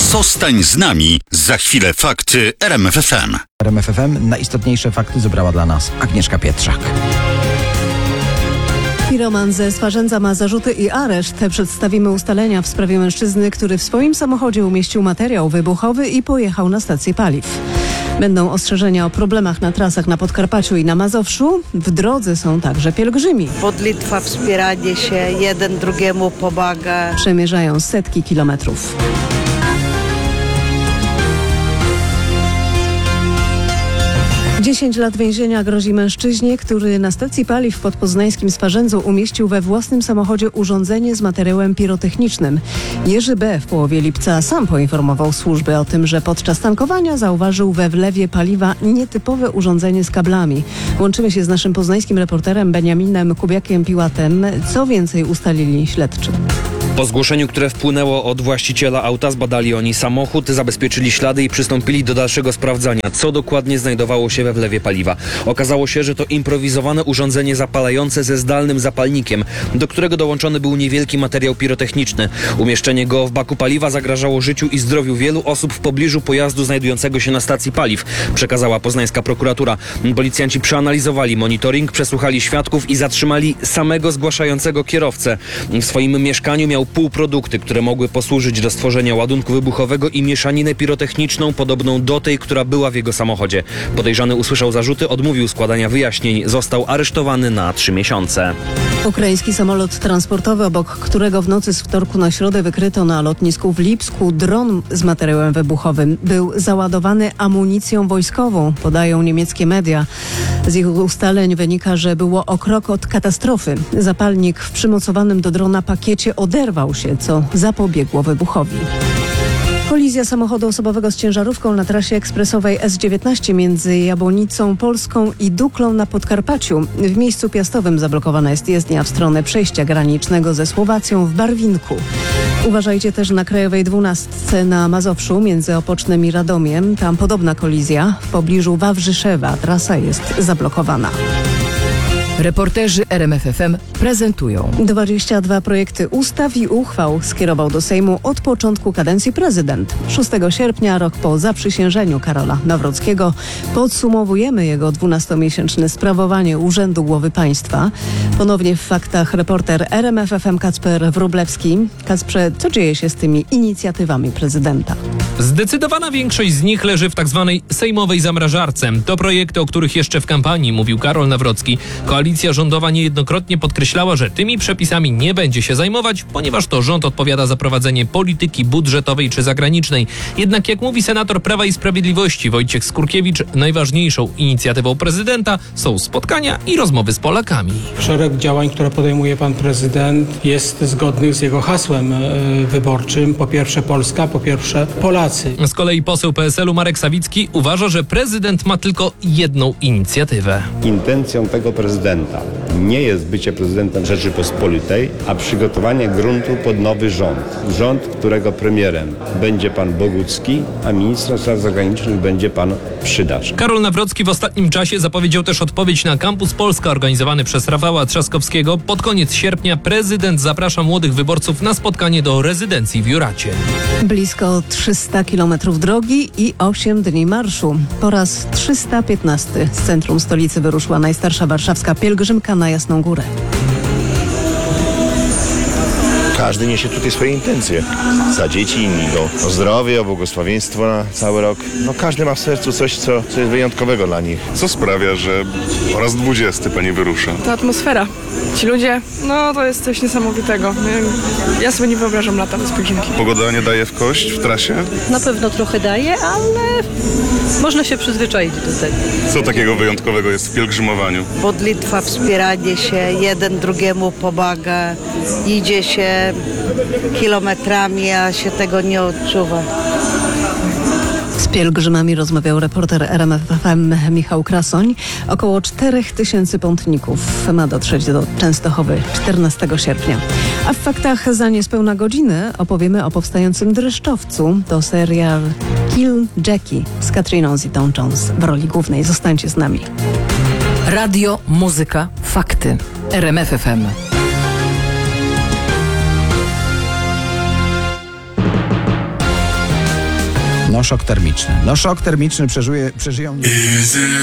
Zostań z nami. Za chwilę fakty RMF FM. RMF FM najistotniejsze fakty zebrała dla nas Agnieszka Pietrzak. Piroman ze Swarzędza ma zarzuty i areszt. Przedstawimy ustalenia w sprawie mężczyzny, który w swoim samochodzie umieścił materiał wybuchowy i pojechał na stację paliw. Będą ostrzeżenia o problemach na trasach na Podkarpaciu i na Mazowszu. W drodze są także pielgrzymi. Modlitwa, wspieranie się, jeden drugiemu pomaga. Przemierzają setki kilometrów. Dziesięć lat więzienia grozi mężczyźnie, który na stacji paliw w podpoznańskim Swarzędzu umieścił we własnym samochodzie urządzenie z materiałem pirotechnicznym. Jerzy B. w połowie lipca sam poinformował służby o tym, że podczas tankowania zauważył we wlewie paliwa nietypowe urządzenie z kablami. Łączymy się z naszym poznańskim reporterem Beniaminem Kubiakiem-Piłatem. Co więcej ustalili śledczy? Po zgłoszeniu, które wpłynęło od właściciela auta, zbadali oni samochód, zabezpieczyli ślady i przystąpili do dalszego sprawdzania, co dokładnie znajdowało się we wlewie paliwa. Okazało się, że to improwizowane urządzenie zapalające ze zdalnym zapalnikiem, do którego dołączony był niewielki materiał pirotechniczny. Umieszczenie go w baku paliwa zagrażało życiu i zdrowiu wielu osób w pobliżu pojazdu znajdującego się na stacji paliw, przekazała poznańska prokuratura. Policjanci przeanalizowali monitoring, przesłuchali świadków i zatrzymali samego zgłaszającego kierowcę. W swoim mieszkaniu miał półprodukty, które mogły posłużyć do stworzenia ładunku wybuchowego i mieszaninę pirotechniczną podobną do tej, która była w jego samochodzie. Podejrzany usłyszał zarzuty, odmówił składania wyjaśnień. Został aresztowany na 3 miesiące. Ukraiński samolot transportowy, obok którego w nocy z wtorku na środę wykryto na lotnisku w Lipsku dron z materiałem wybuchowym, był załadowany amunicją wojskową, podają niemieckie media. Z ich ustaleń wynika, że było o krok od katastrofy. Zapalnik w przymocowanym do drona pakiecie oderwał się, co zapobiegło wybuchowi. Kolizja samochodu osobowego z ciężarówką na trasie ekspresowej S19 między Jabłonicą Polską i Duklą na Podkarpaciu. W miejscu piastowym zablokowana jest jezdnia w stronę przejścia granicznego ze Słowacją w Barwinku. Uważajcie też na Krajowej 12 na Mazowszu między Opocznem i Radomiem. Tam podobna kolizja. W pobliżu Wawrzyszewa trasa jest zablokowana. Reporterzy RMF FM prezentują 22 projekty ustaw i uchwał skierował do Sejmu od początku kadencji prezydent. 6 sierpnia, rok po zaprzysiężeniu Karola Nawrockiego, podsumowujemy jego 12-miesięczne sprawowanie Urzędu Głowy Państwa. Ponownie w faktach reporter RMF FM Kacper Wróblewski. Kacprze, co dzieje się z tymi inicjatywami prezydenta? Zdecydowana większość z nich leży w tzw. sejmowej zamrażarce. To projekty, o których jeszcze w kampanii mówił Karol Nawrocki. Koalicja rządowa niejednokrotnie podkreślała, że tymi przepisami nie będzie się zajmować, ponieważ to rząd odpowiada za prowadzenie polityki budżetowej czy zagranicznej. Jednak jak mówi senator Prawa i Sprawiedliwości Wojciech Skurkiewicz, najważniejszą inicjatywą prezydenta są spotkania i rozmowy z Polakami. Szereg działań, które podejmuje pan prezydent, jest zgodnych z jego hasłem wyborczym. Po pierwsze Polska, po pierwsze Polacy. Z kolei poseł PSL-u Marek Sawicki uważa, że prezydent ma tylko jedną inicjatywę. Intencją tego prezydenta nie jest bycie prezydentem Rzeczypospolitej, a przygotowanie gruntu pod nowy rząd. Rząd, którego premierem będzie pan Bogucki, a ministrem spraw zagranicznych będzie pan Przydacz. Karol Nawrocki w ostatnim czasie zapowiedział też odpowiedź na Campus Polska organizowany przez Rafała Trzaskowskiego. Pod koniec sierpnia prezydent zaprasza młodych wyborców na spotkanie do rezydencji w Juracie. Blisko 300 kilometrów drogi i 8 dni marszu. Po raz 315 z centrum stolicy wyruszyła najstarsza warszawska pielgrzymka na Jasną Górę. Każdy niesie tutaj swoje intencje. Za dzieci, inni o zdrowie, o błogosławieństwo na cały rok. Każdy ma w sercu coś, co jest wyjątkowego dla nich. Co sprawia, że po raz 20 pani wyrusza? Ta atmosfera. Ci ludzie, to jest coś niesamowitego. Ja sobie nie wyobrażam lata bez pielgrzymki. Pogoda nie daje w kość w trasie? Na pewno trochę daje, ale można się przyzwyczaić do tego. Co takiego wyjątkowego jest w pielgrzymowaniu? Modlitwa, wspieranie się, jeden drugiemu pomaga. Idzie się kilometrami, a się tego nie odczuwa. Z pielgrzymami rozmawiał reporter RMF FM Michał Krasoń. Około 4000 pątników ma dotrzeć do Częstochowy 14 sierpnia. A w faktach za niespełna godzinę opowiemy o powstającym Dreszczowcu. To serial Kill Jackie z Katriną Zeta-Jones w roli głównej. Zostańcie z nami. Radio, muzyka, fakty. RMF FM. No szok termiczny. No szok termiczny przeżyją...